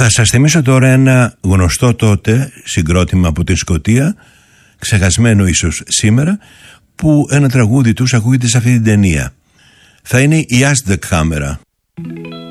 Θα σας θυμίσω τώρα ένα γνωστό τότε συγκρότημα από τη Σκωτία, ξεχασμένο ίσως σήμερα, που ένα τραγούδι τους ακούγεται σε αυτή την ταινία. Θα είναι η Aztec Camera.